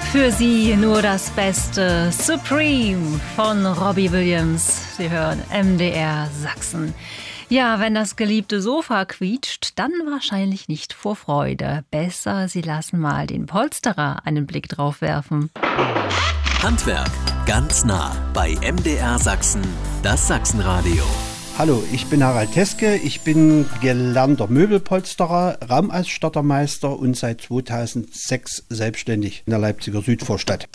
Für Sie nur das Beste. Supreme von Robbie Williams. Sie hören MDR Sachsen. Ja, wenn das geliebte Sofa quietscht, dann wahrscheinlich nicht vor Freude. Besser, Sie lassen mal den Polsterer einen Blick drauf werfen. Handwerk ganz nah bei MDR Sachsen, das Sachsenradio. Hallo, ich bin Harald Teske, ich bin gelernter Möbelpolsterer, Raumausstattermeister und seit 2006 selbstständig in der Leipziger Südvorstadt.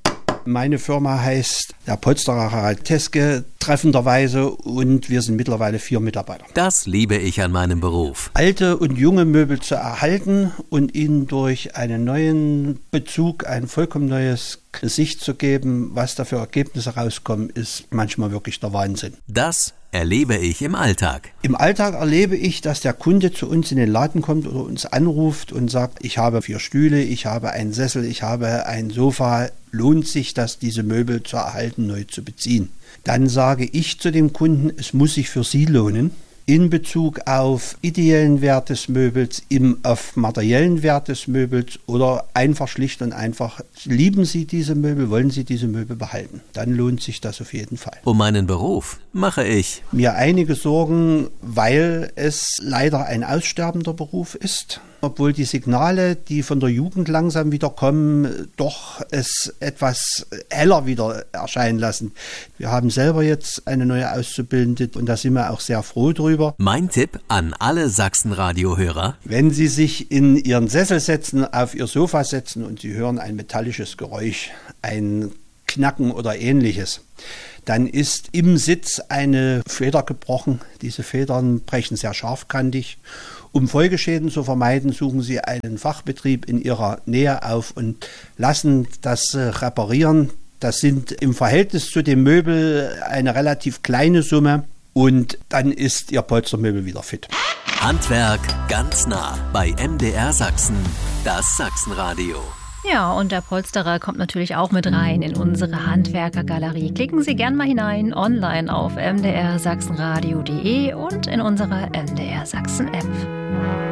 Meine Firma heißt der Polsterer Harald Teske, treffenderweise, und wir sind mittlerweile 4 Mitarbeiter. Das liebe ich an meinem Beruf. Alte und junge Möbel zu erhalten und ihnen durch einen neuen Bezug ein vollkommen neues Gesicht zu geben, was da für Ergebnisse rauskommen, ist manchmal wirklich der Wahnsinn. Das erlebe ich im Alltag. Im Alltag erlebe ich, dass der Kunde zu uns in den Laden kommt oder uns anruft und sagt, ich habe 4 Stühle, ich habe einen Sessel, ich habe ein Sofa. Lohnt sich das, diese Möbel zu erhalten, neu zu beziehen? Dann sage ich zu dem Kunden, es muss sich für Sie lohnen. In Bezug auf ideellen Wert des Möbels, auf materiellen Wert des Möbels oder einfach schlicht und einfach, lieben Sie diese Möbel, wollen Sie diese Möbel behalten? Dann lohnt sich das auf jeden Fall. Um meinen Beruf mache ich mir einige Sorgen, weil es leider ein aussterbender Beruf ist. Obwohl die Signale, die von der Jugend langsam wieder kommen, doch es etwas heller wieder erscheinen lassen. Wir haben selber jetzt eine neue Auszubildende und da sind wir auch sehr froh drüber. Mein Tipp an alle Sachsen-Radio-Hörer: Wenn Sie sich in Ihren Sessel setzen, auf Ihr Sofa setzen und Sie hören ein metallisches Geräusch, ein Knacken oder ähnliches, dann ist im Sitz eine Feder gebrochen. Diese Federn brechen sehr scharfkantig. Um Folgeschäden zu vermeiden, suchen Sie einen Fachbetrieb in Ihrer Nähe auf und lassen das reparieren. Das sind im Verhältnis zu dem Möbel eine relativ kleine Summe und dann ist Ihr Polstermöbel wieder fit. Handwerk ganz nah bei MDR Sachsen, das Sachsenradio. Ja, und der Polsterer kommt natürlich auch mit rein in unsere Handwerkergalerie. Klicken Sie gern mal hinein, online auf mdrsachsenradio.de und in unserer MDR Sachsen App.